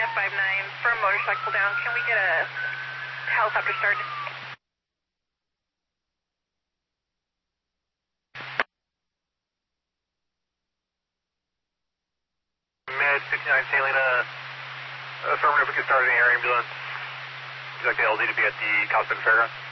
559 for a motorcycle down. Can we get a helicopter started? Med 59 Salina, affirmative, we can start an air ambulance. Would you like the LD to be at the Cosmic Fairgrounds?